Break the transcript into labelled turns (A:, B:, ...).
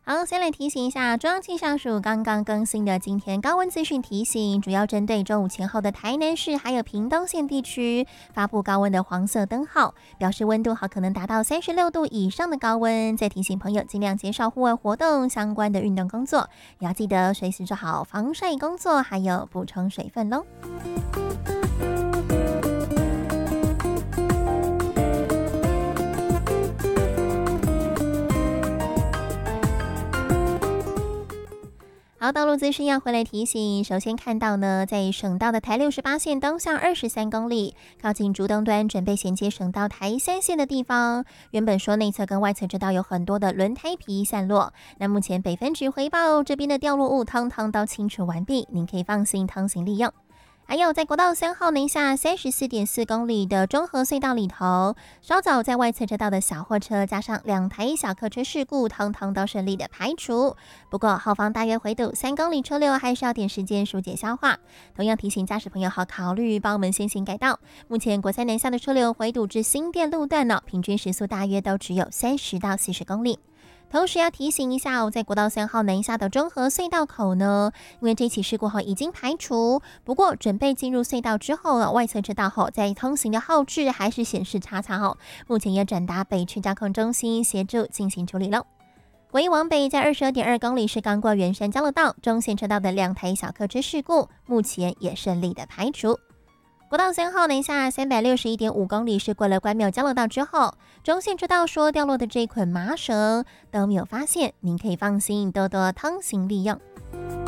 A: 好，先来提醒一下，中央气象署刚刚更新的今天高温资讯提醒，主要针对中午前后的台南市还有屏东县地区发布高温的黄色灯号，表示温度好可能达到36度以上的高温。再提醒朋友尽量减少户外活动相关的运动工作，也要记得随时做好防晒工作，还有补充水分咯。好，道路资讯要回来提醒。首先看到呢，在省道的台68线东向23公里，靠近竹东端准备衔接省道台3线的地方，原本说内侧跟外侧车道有很多的轮胎皮散落，那目前北分局回报这边的掉落物通通都清除完毕，您可以放心通行利用。还有在国道3号南下34.4公里的中和隧道里头，稍早在外侧车道的小货车加上2台小客车事故，通通都顺利的排除。不过后方大约回堵3公里车流还是要点时间疏解消化。同样提醒驾驶朋友好考虑帮我们先行改道。目前国3南下的车流回堵至新店路段呢，平均时速大约都只有30到40公里。同时要提醒一下在国道3号南下的中和隧道口呢，因为这起事故后已经排除，不过准备进入隧道之后外侧车道后在通行的后置还是显示叉叉目前也转达北区交控中心协助进行处理了。国一往北在22.2公里是刚过圆山交流道中线车道的2台小客车事故，目前也顺利的排除。国道3号南下361.5公里是过了关庙交流道之后，中线车道说掉落的这捆麻绳都没有发现，您可以放心多多通行利用。